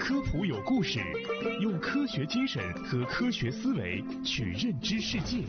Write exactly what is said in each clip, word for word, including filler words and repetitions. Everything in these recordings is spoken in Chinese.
科普有故事，用科学精神和科学思维去认知世界。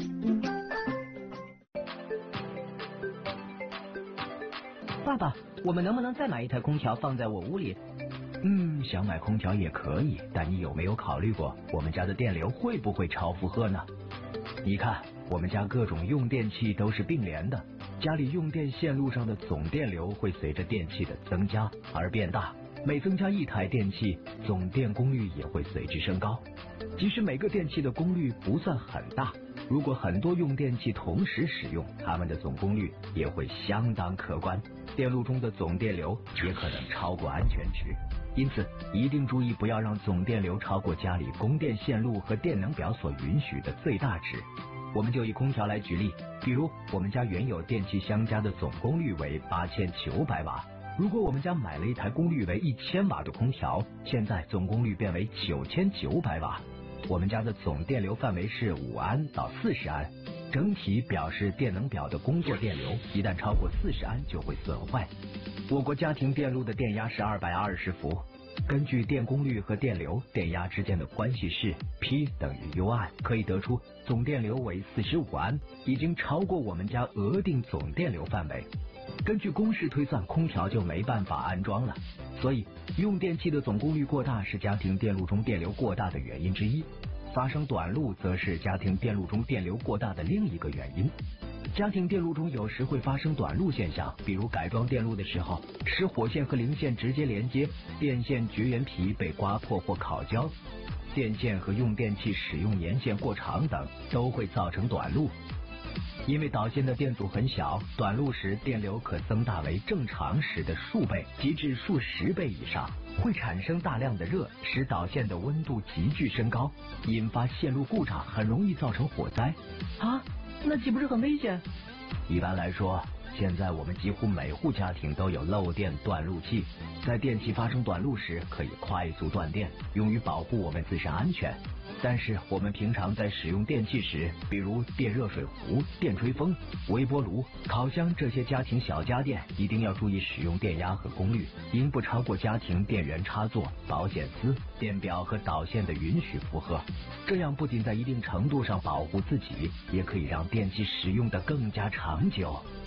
爸爸，我们能不能再买一台空调放在我屋里？嗯，想买空调也可以，但你有没有考虑过我们家的电流会不会超负荷呢？你看，我们家各种用电器都是并联的，家里用电线路上的总电流会随着电器的增加而变大，每增加一台电器，总电功率也会随之升高。即使每个电器的功率不算很大，如果很多用电器同时使用，它们的总功率也会相当可观，电路中的总电流也可能超过安全值。因此一定注意不要让总电流超过家里供电线路和电能表所允许的最大值。我们就以空调来举例，比如我们家原有电器相加的总功率为八千九百瓦，如果我们家买了一台功率为一千瓦的空调，现在总功率变为九千九百瓦，我们家的总电流范围是五安到四十安，整体表示电能表的工作电流一旦超过四十安就会损坏。我国家庭电路的电压是二百二十伏，根据电功率和电流电压之间的关系式 P 等于 U I， 可以得出总电流为四十五安，已经超过我们家额定总电流范围。根据公式推算，空调就没办法安装了。所以用电器的总功率过大是家庭电路中电流过大的原因之一，发生短路则是家庭电路中电流过大的另一个原因。家庭电路中有时会发生短路现象，比如改装电路的时候，使火线和零线直接连接，电线绝缘皮被刮破或烤焦，电线和用电器使用年限过长等，都会造成短路。因为导线的电阻很小，短路时电流可增大为正常时的数倍，及至数十倍以上，会产生大量的热，使导线的温度急剧升高，引发线路故障，很容易造成火灾。啊，那岂不是很危险？一般来说，现在我们几乎每户家庭都有漏电断路器，在电器发生短路时可以快速断电，用于保护我们自身安全。但是我们平常在使用电器时，比如电热水壶、电吹风、微波炉、烤箱这些家庭小家电，一定要注意使用电压和功率，应不超过家庭电源插座、保险丝、电表和导线的允许负荷。这样不仅在一定程度上保护自己，也可以让电器使用得更加长久。